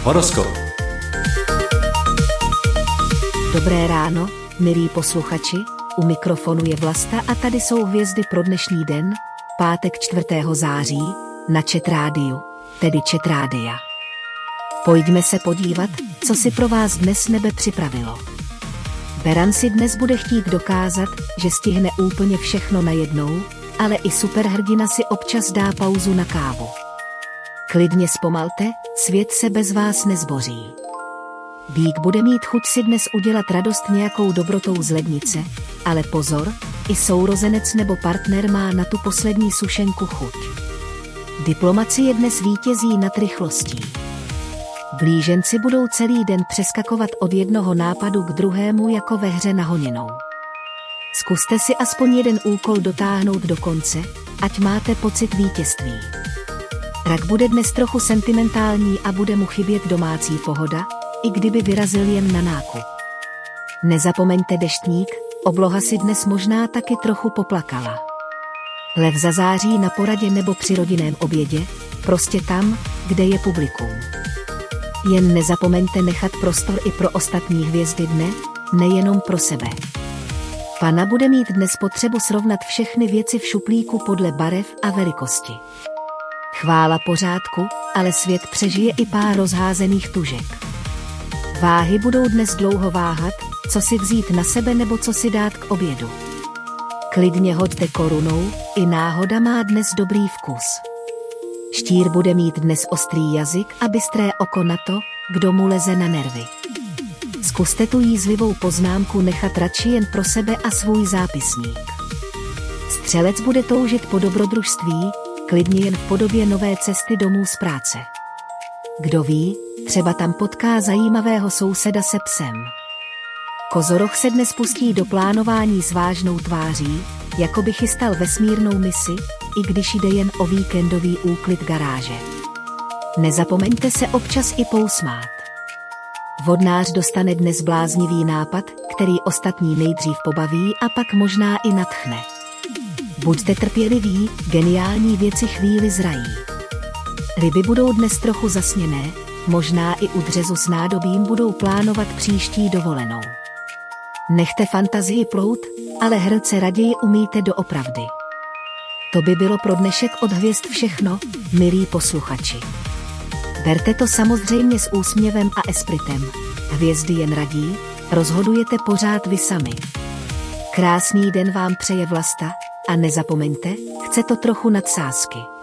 Horoskop. Dobré ráno, milí posluchači, u mikrofonu je Vlasta a tady jsou hvězdy pro dnešní den, pátek 4. září, na Chat Rádiu, tedy Chat Rádia. Pojďme se podívat, co si pro vás dnes nebe připravilo. Beran si dnes bude chtít dokázat, že stihne úplně všechno najednou, ale i superhrdina si občas dá pauzu na kávu. Klidně zpomalte, svět se bez vás nezboří. Býk bude mít chuť si dnes udělat radost nějakou dobrotou z lednice, ale pozor, i sourozenec nebo partner má na tu poslední sušenku chuť. Diplomacie dnes vítězí nad rychlostí. Blíženci budou celý den přeskakovat od jednoho nápadu k druhému jako ve hře na honinou. Zkuste si aspoň jeden úkol dotáhnout do konce, ať máte pocit vítězství. Rak bude dnes trochu sentimentální a bude mu chybět domácí pohoda, i kdyby vyrazil jen na nákup. Nezapomeňte deštník, obloha si dnes možná taky trochu poplakala. Lev zazáří na poradě nebo při rodinném obědě, prostě tam, kde je publikum. Jen nezapomeňte nechat prostor i pro ostatní hvězdy dne, nejenom pro sebe. Pana bude mít dnes potřebu srovnat všechny věci v šuplíku podle barev a velikosti. Chvála pořádku, ale svět přežije i pár rozházených tužek. Váhy budou dnes dlouho váhat, co si vzít na sebe nebo co si dát k obědu. Klidně hoďte korunou, i náhoda má dnes dobrý vkus. Štír bude mít dnes ostrý jazyk a bystré oko na to, kdo mu leze na nervy. Zkuste tu jízlivou poznámku nechat radši jen pro sebe a svůj zápisník. Střelec bude toužit po dobrodružství, klidně jen v podobě nové cesty domů z práce. Kdo ví, třeba tam potká zajímavého souseda se psem. Kozoroh se dnes pustí do plánování s vážnou tváří, jako by chystal vesmírnou misi, i když jde jen o víkendový úklid garáže. Nezapomeňte se občas i pousmát. Vodnář dostane dnes bláznivý nápad, který ostatní nejdřív pobaví a pak možná i nadchne. Buďte trpěliví, geniální věci chvíli zrají. Ryby budou dnes trochu zasněné, možná i u dřezu s nádobím budou plánovat příští dovolenou. Nechte fantazii plout, ale hrnce raději umíte doopravdy. To by bylo pro dnešek od hvězd všechno, milí posluchači. Berte to samozřejmě s úsměvem a espritem. Hvězdy jen radí, rozhodujete pořád vy sami. Krásný den vám přeje Vlasta a nezapomeňte, chce to trochu nadsázky.